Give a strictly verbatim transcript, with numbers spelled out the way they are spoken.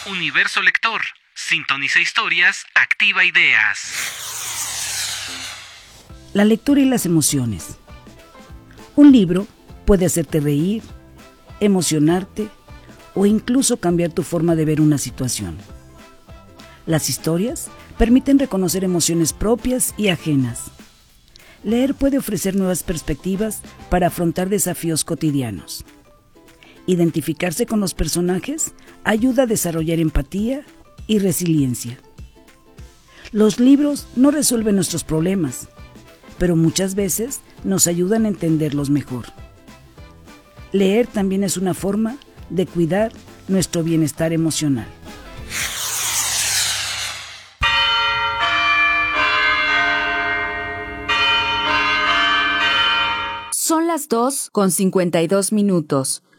Universo Lector. Sintoniza historias, activa ideas. La lectura y las emociones. Un libro puede hacerte reír, emocionarte o incluso cambiar tu forma de ver una situación. Las historias permiten reconocer emociones propias y ajenas. Leer puede ofrecer nuevas perspectivas para afrontar desafíos cotidianos. Identificarse con los personajes ayuda a desarrollar empatía y resiliencia. Los libros no resuelven nuestros problemas, pero muchas veces nos ayudan a entenderlos mejor. Leer también es una forma de cuidar nuestro bienestar emocional. Son las dos con cincuenta y dos minutos.